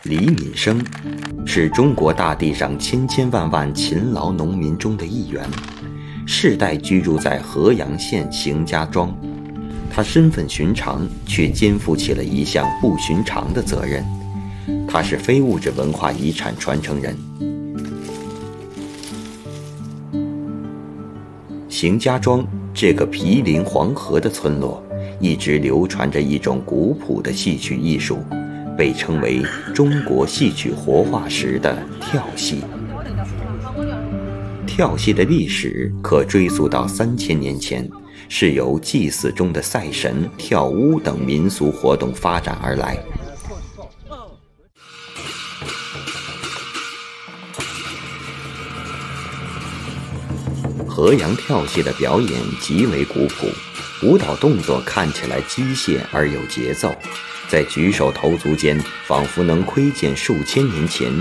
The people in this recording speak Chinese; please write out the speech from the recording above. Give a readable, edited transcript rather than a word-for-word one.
李敏生是中国大地上千千万万勤劳农民中的一员，世代居住在河阳县邢家庄。他身份寻常，却肩负起了一项不寻常的责任。他是非物质文化遗产传承人。邢家庄这个毗邻黄河的村落，一直流传着一种古朴的戏曲艺术，被称为中国戏曲活化石的跳戏。跳戏的历史可追溯到3000年前，是由祭祀中的赛神、跳巫等民俗活动发展而来。河阳跳戏的表演极为古朴，舞蹈动作看起来机械而有节奏，在举手投足间仿佛能窥见数千年前